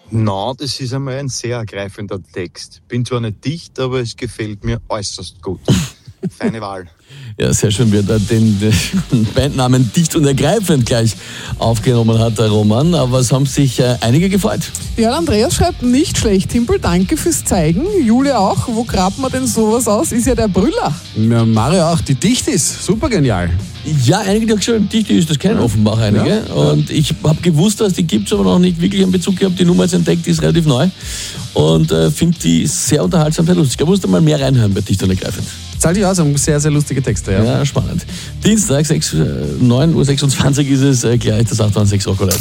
Na, das ist einmal ein sehr ergreifender Text. Bin zwar nicht dicht, aber es gefällt mir äußerst gut. Feine Wahl. Ja, sehr schön, wie er da den Bandnamen dicht und ergreifend gleich aufgenommen hat, der Roman. Aber es haben sich einige gefreut. Ja, Andreas schreibt, nicht schlecht, Timpel, danke fürs Zeigen. Julia auch, wo grabt man denn sowas aus? Ist ja der Brüller. Ja, Mario auch, die dicht ist. Super genial. Ja, einige, die haben geschrieben, dicht ist, das kennen offenbar einige. Ja. Und ich habe gewusst, dass die gibt es, aber noch nicht wirklich einen Bezug gehabt. Die Nummer jetzt entdeckt, die ist relativ neu. Und finde die sehr unterhaltsam, sehr lustig. Da musst du mal mehr reinhören bei Dicht und Ergreifend. Zahlt dich aus, haben sehr, sehr lustige Texte. Ja, spannend. Dienstag, 9.26 Uhr ist es gleich das 816 Rockolette.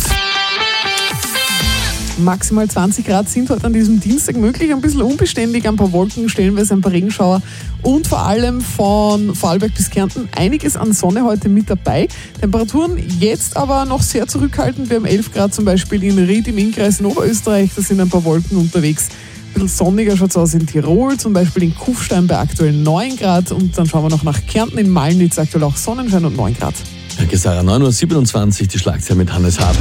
Maximal 20 Grad sind heute an diesem Dienstag möglich. Ein bisschen unbeständig, ein paar Wolken, stellenweise ein paar Regenschauer und vor allem von Vorarlberg bis Kärnten einiges an Sonne heute mit dabei. Temperaturen jetzt aber noch sehr zurückhaltend. Wir haben 11 Grad zum Beispiel in Ried im Innkreis in Oberösterreich. Da sind ein paar Wolken unterwegs. Ein bisschen sonniger schaut es aus in Tirol, zum Beispiel in Kufstein bei aktuell 9 Grad. Und dann schauen wir noch nach Kärnten, in Malnitz aktuell auch Sonnenschein und 9 Grad. Danke, Sarah. 9.27 Uhr, die Schlagzeile mit Hannes Haab.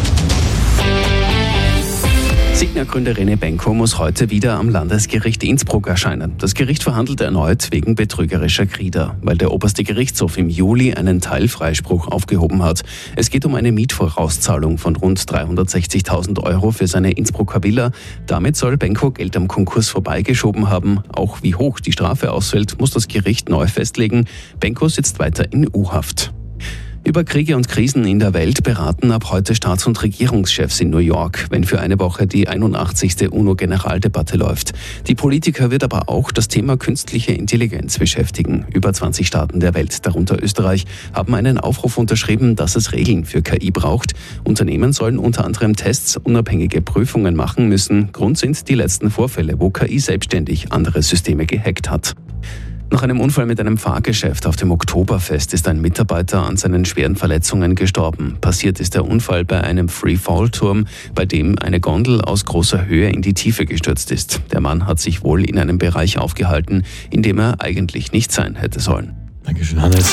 Signa-Gründer René Benko muss heute wieder am Landesgericht Innsbruck erscheinen. Das Gericht verhandelt erneut wegen betrügerischer Krieder, weil der oberste Gerichtshof im Juli einen Teilfreispruch aufgehoben hat. Es geht um eine Mietvorauszahlung von rund 360.000 Euro für seine Innsbrucker Villa. Damit soll Benko Geld am Konkurs vorbeigeschoben haben. Auch wie hoch die Strafe ausfällt, muss das Gericht neu festlegen. Benko sitzt weiter in U-Haft. Über Kriege und Krisen in der Welt beraten ab heute Staats- und Regierungschefs in New York, wenn für eine Woche die 81. UNO-Generaldebatte läuft. Die Politiker wird aber auch das Thema künstliche Intelligenz beschäftigen. Über 20 Staaten der Welt, darunter Österreich, haben einen Aufruf unterschrieben, dass es Regeln für KI braucht. Unternehmen sollen unter anderem Tests, unabhängige Prüfungen machen müssen. Grund sind die letzten Vorfälle, wo KI selbstständig andere Systeme gehackt hat. Nach einem Unfall mit einem Fahrgeschäft auf dem Oktoberfest ist ein Mitarbeiter an seinen schweren Verletzungen gestorben. Passiert ist der Unfall bei einem Freefall-Turm, bei dem eine Gondel aus großer Höhe in die Tiefe gestürzt ist. Der Mann hat sich wohl in einem Bereich aufgehalten, in dem er eigentlich nicht sein hätte sollen. Dankeschön, Hannes.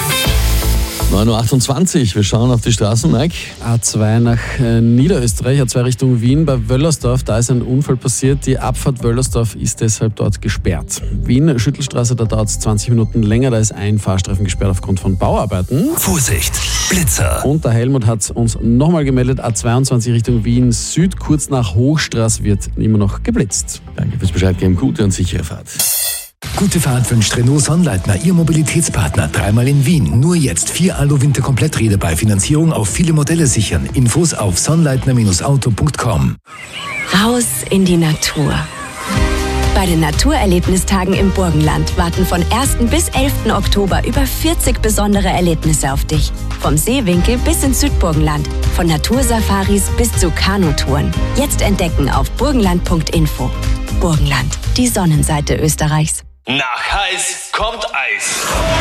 9.28 Uhr, wir schauen auf die Straßen, Mike. A2 nach Niederösterreich, A2 Richtung Wien bei Wöllersdorf, da ist ein Unfall passiert. Die Abfahrt Wöllersdorf ist deshalb dort gesperrt. Wien, Schüttelstraße, da dauert es 20 Minuten länger, da ist ein Fahrstreifen gesperrt aufgrund von Bauarbeiten. Vorsicht, Blitzer! Und der Helmut hat uns nochmal gemeldet, A22 Richtung Wien Süd, kurz nach Hochstraß wird immer noch geblitzt. Danke fürs Bescheid geben, gute und sichere Fahrt. Gute Fahrt wünscht Renault Sonnleitner, Ihr Mobilitätspartner. Dreimal in Wien. Nur jetzt 4 Alu-Winter-Kompletträder bei Finanzierung auf viele Modelle sichern. Infos auf sonnleitner-auto.com. Raus in die Natur. Bei den Naturerlebnistagen im Burgenland warten von 1. bis 11. Oktober über 40 besondere Erlebnisse auf dich. Vom Seewinkel bis ins Südburgenland, von Natursafaris bis zu Kanutouren. Jetzt entdecken auf burgenland.info. Burgenland, die Sonnenseite Österreichs. Nach heiß kommt Eis.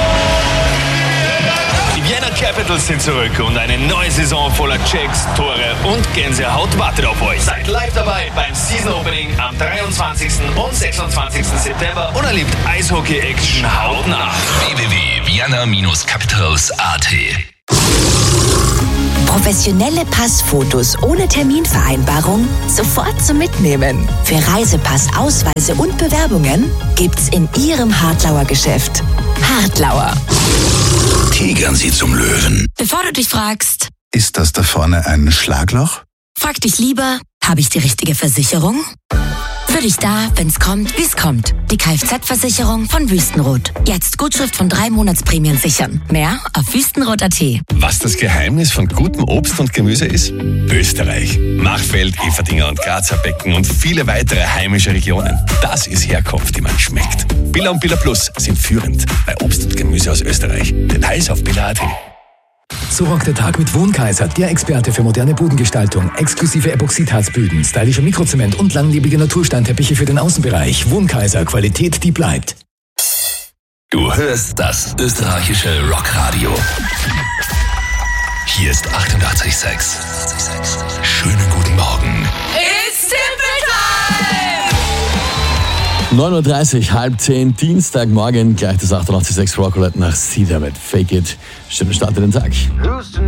Die Vienna Capitals sind zurück und eine neue Saison voller Checks, Tore und Gänsehaut wartet auf euch. Seid live dabei beim Season Opening am 23. und 26. September und erlebt Eishockey-Action hautnah. www.vienna-capitals.at. Professionelle Passfotos ohne Terminvereinbarung sofort zum Mitnehmen. Für Reisepass, Ausweise und Bewerbungen gibt's in Ihrem Hartlauer Geschäft. Hartlauer. Tigern Sie zum Löwen. Bevor du dich fragst, Ist das da vorne ein Schlagloch? frag dich lieber, habe ich die richtige Versicherung? Für dich da, wenn's kommt, wie's kommt. Die Kfz-Versicherung von Wüstenrot. Jetzt Gutschrift von 3 Monatsprämien sichern. Mehr auf wüstenrot.at. Was das Geheimnis von gutem Obst und Gemüse ist? Österreich. Machfeld, Everdinger und Grazer Becken und viele weitere heimische Regionen. Das ist Herkunft, die man schmeckt. Billa und Billa Plus sind führend bei Obst und Gemüse aus Österreich. Details auf billa.at. So rockt der Tag mit Wohnkaiser, der Experte für moderne Bodengestaltung, exklusive Epoxidharzböden, stylische Mikrozement und langlebige Natursteinteppiche für den Außenbereich. Wohnkaiser, Qualität, die bleibt. Du hörst das österreichische Rockradio. Hier ist 88,6. Schönen guten Morgen. It's Timpel time! 9.30 Uhr, 9:30, Dienstagmorgen, gleich das 88,6 Rockolette nach See Damit. Fake It. Schönen Start in den Tag.